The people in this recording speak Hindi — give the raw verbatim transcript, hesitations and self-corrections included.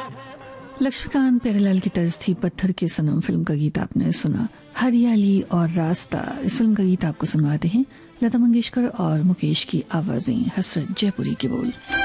लक्ष्मीकांत प्यारेलाल की तर्ज थी पत्थर के सनम फिल्म का गीत आपने सुना। हरियाली और रास्ता इस फिल्म का गीत आपको सुनवाते हैं लता मंगेशकर और मुकेश की आवाजें, हसरत जयपुरी के बोल।